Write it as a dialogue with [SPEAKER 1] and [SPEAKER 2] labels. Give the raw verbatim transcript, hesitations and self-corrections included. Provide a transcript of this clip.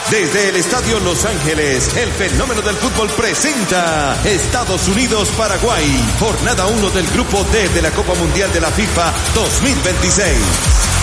[SPEAKER 1] Desde el Estadio Los Ángeles, el fenómeno del fútbol presenta Estados Unidos-Paraguay, jornada uno del Grupo D de la Copa Mundial de la FIFA dos mil veintiséis.